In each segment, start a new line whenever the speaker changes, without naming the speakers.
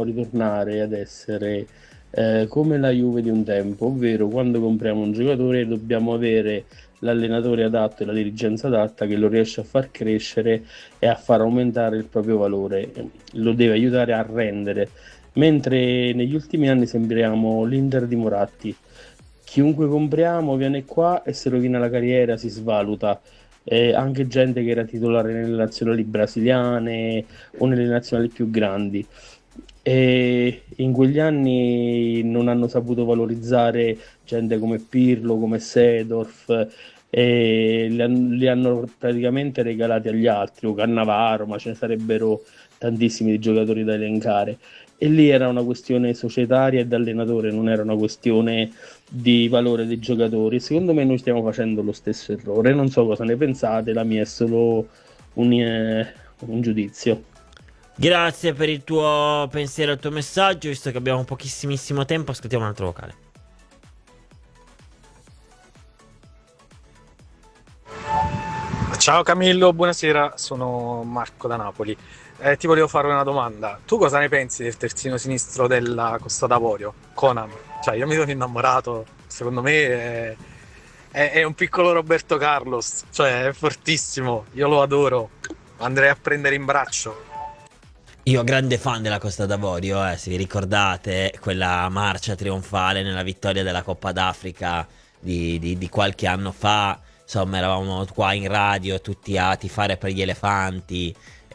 ritornare ad essere come la Juve di un tempo, ovvero quando compriamo un giocatore dobbiamo avere l'allenatore adatto e la dirigenza adatta che lo riesce a far crescere e a far aumentare il proprio valore, lo deve aiutare a rendere, mentre negli ultimi anni sembriamo l'Inter di Moratti. Chiunque compriamo viene qua e si rovina la carriera, si svaluta. Anche gente che era titolare nelle nazionali brasiliane o nelle nazionali più grandi. E in quegli anni non hanno saputo valorizzare gente come Pirlo, come Seedorf, e li hanno praticamente regalati agli altri, o Cannavaro, ma ce ne sarebbero tantissimi di giocatori da elencare. E lì era una questione societaria e d'allenatore, non era una questione di valore dei giocatori. Secondo me noi stiamo facendo lo stesso errore. Non so cosa ne pensate, la mia è solo un giudizio.
Grazie per il tuo pensiero e il tuo messaggio. Visto che abbiamo pochissimissimo tempo, ascoltiamo un altro vocale.
Ciao Camillo, buonasera, sono Marco da Napoli. Ti volevo fare una domanda. Tu cosa ne pensi del terzino sinistro della Costa d'Avorio, Conan? Cioè, io mi sono innamorato, secondo me è un piccolo Roberto Carlos, cioè è fortissimo, io lo adoro, lo andrei a prendere in braccio.
Io grande fan della Costa d'Avorio, se vi ricordate quella marcia trionfale nella vittoria della Coppa d'Africa di qualche anno fa. Insomma, eravamo qua in radio tutti a tifare per gli elefanti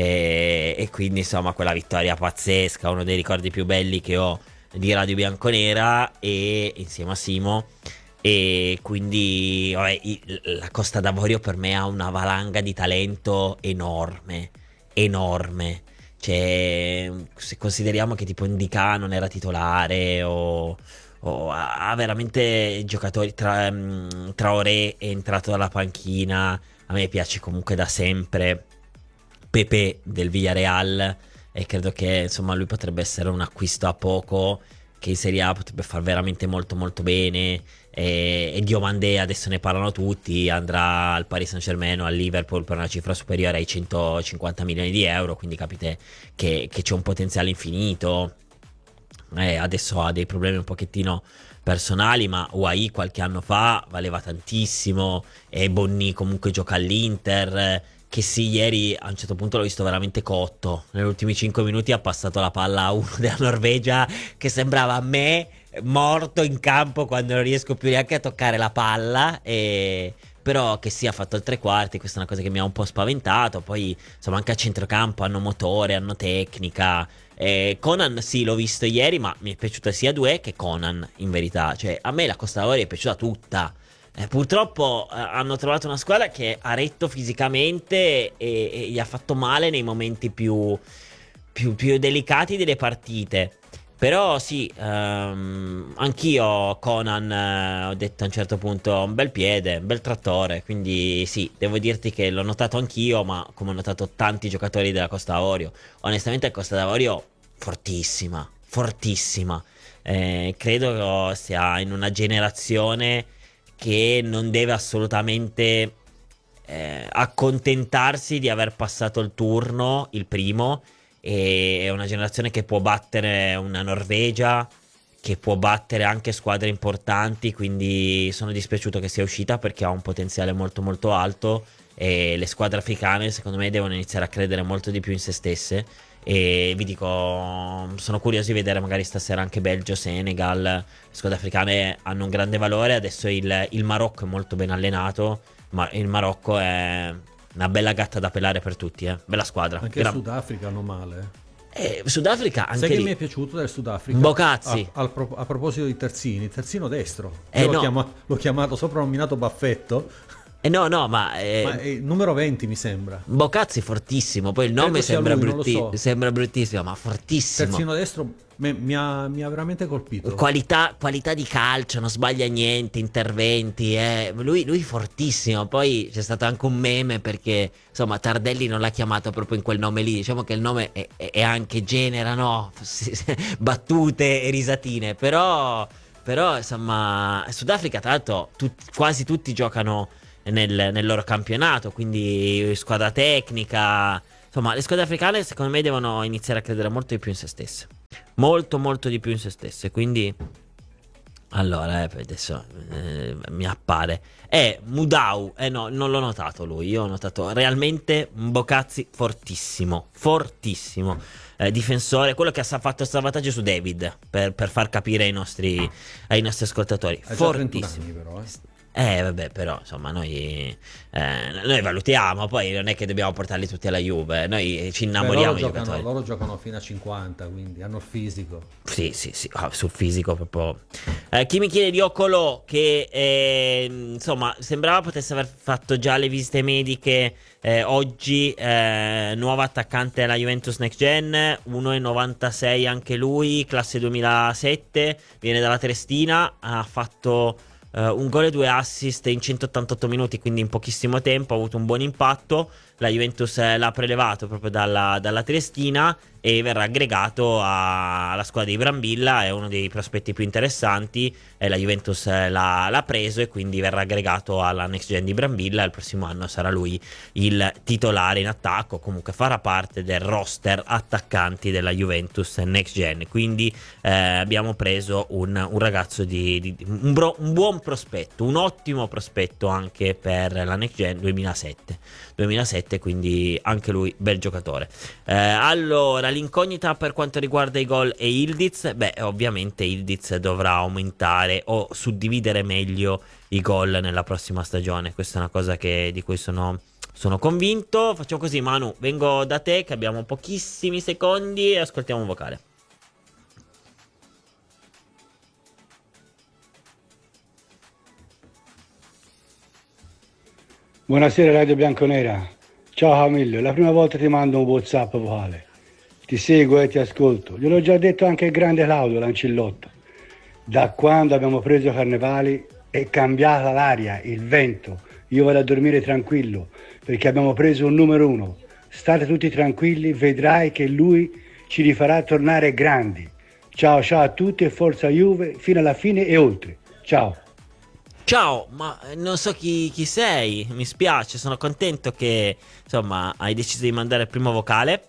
e quindi insomma quella vittoria pazzesca, uno dei ricordi più belli che ho di Radio Bianconera e insieme a Simo. E quindi vabbè, la Costa d'Avorio per me ha una valanga di talento enorme, enorme. Cioè, se consideriamo che tipo Ndicà non era titolare o ha veramente giocatori Traoré è entrato dalla panchina, a me piace comunque da sempre Pepe del Villarreal e credo che insomma lui potrebbe essere un acquisto a poco che in Serie A potrebbe far veramente molto molto bene e Diomandé adesso ne parlano tutti, andrà al Paris Saint-Germain o al Liverpool per una cifra superiore ai 150 milioni di euro, quindi capite che c'è un potenziale infinito. Adesso ha dei problemi un pochettino personali, ma UAI qualche anno fa valeva tantissimo e Bonni comunque gioca all'Inter. Che sì, ieri a un certo punto l'ho visto veramente cotto. Negli ultimi 5 minuti ha passato la palla a uno della Norvegia che sembrava a me morto in campo quando non riesco più neanche a toccare la palla. Però che sì, ha fatto il tre quarti, questa è una cosa che mi ha un po' spaventato. Poi insomma anche a centrocampo hanno motore, hanno tecnica. Conan sì, l'ho visto ieri, ma mi è piaciuta sia Due che Conan in verità. Cioè a me la Costa d'Avorio è piaciuta tutta. Purtroppo hanno trovato una squadra che ha retto fisicamente e gli ha fatto male nei momenti più delicati delle partite. Però sì, anch'io Conan ho detto a un certo punto un bel piede, un bel trattore, quindi sì, devo dirti che l'ho notato anch'io, ma come ho notato tanti giocatori della Costa d'Avorio. Onestamente la Costa d'Avorio fortissima, fortissima. Credo sia in una generazione che non deve assolutamente accontentarsi di aver passato il turno, il primo, e è una generazione che può battere una Norvegia, che può battere anche squadre importanti, quindi sono dispiaciuto che sia uscita perché ha un potenziale molto molto alto e le squadre africane secondo me devono iniziare a credere molto di più in se stesse. E vi dico, sono curioso di vedere magari stasera anche Belgio, Senegal. Le squadre africane hanno un grande valore. Adesso il Marocco è molto ben allenato, ma il Marocco è una bella gatta da pelare per tutti, bella squadra.
Anche il Sudafrica hanno male.
Sudafrica anche
Sai che
lì.
mi è piaciuto del Sudafrica?
Bocazzi.
A proposito di terzini, terzino destro.
Eh
Io
no.
l'ho chiamato soprannominato Baffetto,
No, ma
ma è il numero 20 mi sembra.
Bocazzi fortissimo. Poi il nome
Credo sia
sembra,
lui, non lo so.
sembra bruttissimo, ma fortissimo.
Terzino destro mi ha veramente colpito.
Qualità di calcio, non sbaglia niente, interventi, lui fortissimo. Poi c'è stato anche un meme perché insomma Tardelli non l'ha chiamato proprio in quel nome lì. Diciamo che il nome è anche genera, no? Battute e risatine. Però insomma Sudafrica tra l'altro quasi tutti giocano nel loro campionato, quindi squadra tecnica. Insomma le squadre africane secondo me devono iniziare a credere molto di più in se stesse. molto molto di più in se stesse, quindi allora adesso mi appare Mudau, no, non l'ho notato lui, io ho notato realmente Bocazzi fortissimo, difensore, quello che ha fatto il salvataggio su David, per far capire ai nostri ascoltatori, fortissimo.
Anni, però,
Vabbè, però insomma noi valutiamo, poi non è che dobbiamo portarli tutti alla Juve, noi ci innamoriamo dei giocatori.
Loro giocano fino a 50, quindi hanno il fisico.
Sì, sul fisico proprio. Chi mi chiede di Ocolò, che insomma sembrava potesse aver fatto già le visite mediche oggi, nuovo attaccante della Juventus Next Gen, 1,96 anche lui, classe 2007, viene dalla Triestina, ha fatto un gol e 2 assist in 188 minuti, quindi in pochissimo tempo, ha avuto un buon impatto. La Juventus l'ha prelevato proprio dalla Triestina e verrà aggregato alla squadra di Brambilla, è uno dei prospetti più interessanti, la Juventus l'ha preso e quindi verrà aggregato alla Next Gen di Brambilla. Il prossimo anno sarà lui il titolare in attacco, comunque farà parte del roster attaccanti della Juventus Next Gen, quindi abbiamo preso un ragazzo un buon prospetto, un ottimo prospetto anche per la Next Gen 2007, quindi anche lui bel giocatore. Allora, l'incognita per quanto riguarda i gol e Ildiz, ovviamente Ildiz dovrà aumentare o suddividere meglio i gol nella prossima stagione, questa è una cosa di cui sono convinto. Facciamo così, Manu, vengo da te che abbiamo pochissimi secondi e ascoltiamo un vocale.
Buonasera Radio Bianconera, ciao Camillo, la prima volta ti mando un WhatsApp vocale, ti seguo e ti ascolto, gliel'ho già detto anche il grande Claudio Lancillotto, da quando abbiamo preso Carnevali è cambiata l'aria, il vento, io vado a dormire tranquillo perché abbiamo preso un numero 1, state tutti tranquilli, vedrai che lui ci rifarà tornare grandi, ciao a tutti e forza Juve fino alla fine e oltre, ciao.
Ciao, ma non so chi sei, mi spiace, sono contento che insomma hai deciso di mandare il primo vocale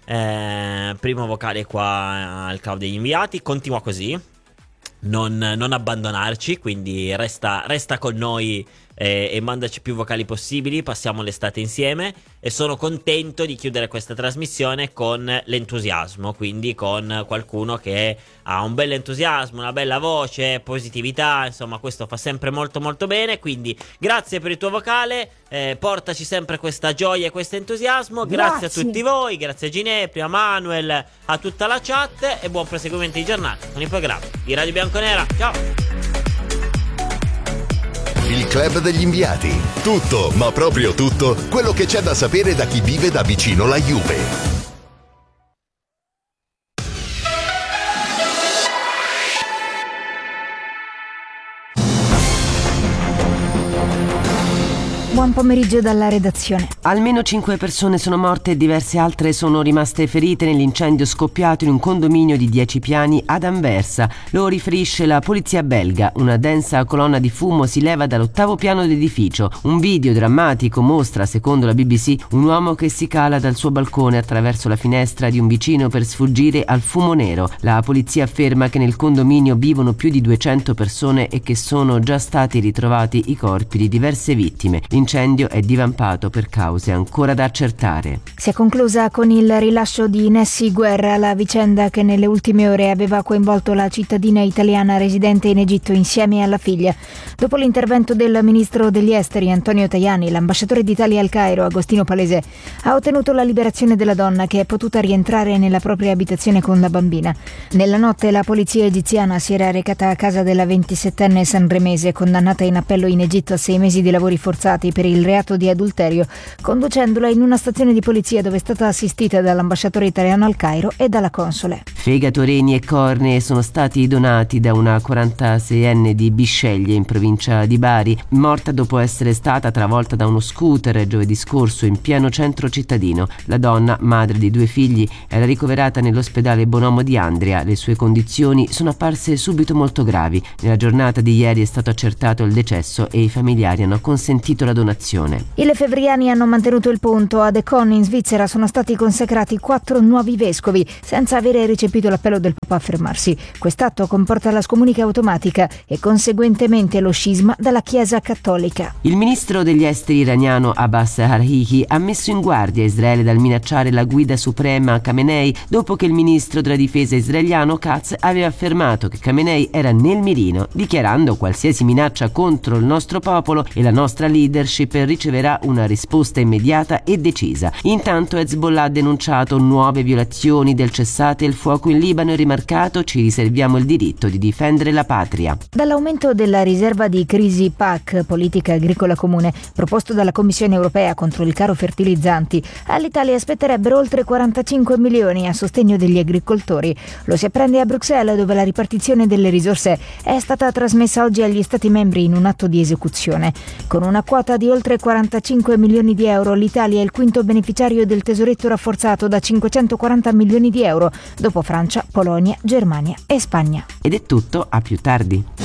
qua al cavo degli inviati, continua così, non abbandonarci, quindi resta con noi e mandaci più vocali possibili, passiamo l'estate insieme e sono contento di chiudere questa trasmissione con l'entusiasmo, quindi con qualcuno che ha un bel entusiasmo, una bella voce, positività, insomma questo fa sempre molto molto bene, quindi grazie per il tuo vocale, portaci sempre questa gioia e questo entusiasmo, grazie a tutti voi, grazie a Ginepri, a Manuel, a tutta la chat e buon proseguimento di giornata con il programma di Radio Bianconera, ciao!
Il club degli inviati. Tutto, ma proprio tutto, quello che c'è da sapere da chi vive da vicino la Juve.
Buon pomeriggio dalla redazione.
Almeno 5 persone sono morte e diverse altre sono rimaste ferite nell'incendio scoppiato in un condominio di 10 piani ad Anversa. Lo riferisce la polizia belga. Una densa colonna di fumo si leva dall'8° piano dell'edificio. Un video drammatico mostra, secondo la BBC, un uomo che si cala dal suo balcone attraverso la finestra di un vicino per sfuggire al fumo nero. La polizia afferma che nel condominio vivono più di 200 persone e che sono già stati ritrovati i corpi di diverse vittime. L'incendio è divampato per cause ancora da accertare.
Si è conclusa con il rilascio di Nessi Guerra, la vicenda che nelle ultime ore aveva coinvolto la cittadina italiana residente in Egitto insieme alla figlia. Dopo l'intervento del ministro degli esteri Antonio Tajani, l'ambasciatore d'Italia al Cairo Agostino Palese ha ottenuto la liberazione della donna, che è potuta rientrare nella propria abitazione con la bambina. Nella notte la polizia egiziana si era recata a casa della 27enne sanremese, condannata in appello in Egitto a 6 mesi di lavori forzati per il reato di adulterio, conducendola in una stazione di polizia dove è stata assistita dall'ambasciatore italiano al Cairo e dalla console.
Fegato, reni e cornee sono stati donati da una 46enne di Bisceglie in provincia di Bari, morta dopo essere stata travolta da uno scooter giovedì scorso in pieno centro cittadino. La donna, madre di 2 figli, era ricoverata nell'ospedale Bonomo di Andria. Le sue condizioni sono apparse subito molto gravi. Nella giornata di ieri è stato accertato il decesso e i familiari hanno consentito la donazione violazione.
I lefebvriani hanno mantenuto il punto. A Decon in Svizzera sono stati consacrati 4 nuovi vescovi senza avere recepito l'appello del Papa a fermarsi. Quest'atto comporta la scomunica automatica e conseguentemente lo scisma dalla Chiesa cattolica.
Il ministro degli esteri iraniano Abbas Araghchi ha messo in guardia Israele dal minacciare la guida suprema Khamenei dopo che il ministro della difesa israeliano Katz aveva affermato che Khamenei era nel mirino, dichiarando qualsiasi minaccia contro il nostro popolo e la nostra leadership riceverà una risposta immediata e decisa. Intanto Hezbollah ha denunciato nuove violazioni del cessate il fuoco in Libano e rimarcato: ci riserviamo il diritto di difendere la patria.
Dall'aumento della riserva di crisi PAC, politica agricola comune, proposto dalla Commissione europea contro il caro fertilizzanti, all'Italia aspetterebbero oltre 45 milioni a sostegno degli agricoltori. Lo si apprende a Bruxelles, dove la ripartizione delle risorse è stata trasmessa oggi agli Stati membri in un atto di esecuzione. Con una quota di oltre 45 milioni di euro, l'Italia è il quinto beneficiario del tesoretto rafforzato da 540 milioni di euro, dopo Francia, Polonia, Germania e Spagna.
Ed è tutto, a più tardi.